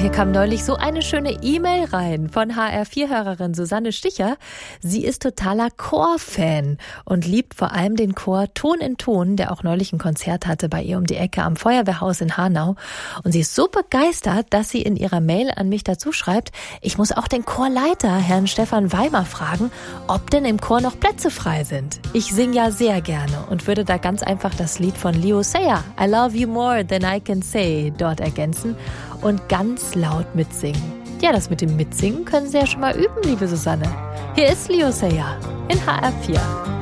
hier kam neulich so eine schöne E-Mail rein von HR4-Hörerin Susanne Sticher. Sie ist totaler Chor-Fan und liebt vor allem den Chor Ton in Ton, der auch neulich ein Konzert hatte bei ihr um die Ecke am Feuerwehrhaus in Hanau. Und sie ist so begeistert, dass sie in ihrer Mail an mich dazu schreibt, ich muss auch den Chorleiter, Herrn Stefan Weimer, fragen, ob denn im Chor noch Plätze frei sind. Ich singe ja sehr gerne und würde da ganz einfach das Lied von Leo Sayer, I Love You More Than I Can Say, dort ergänzen und ganz laut mitsingen. Ja, das mit dem Mitsingen können Sie ja schon mal üben, liebe Susanne. Hier ist Leo Sayer in HR4.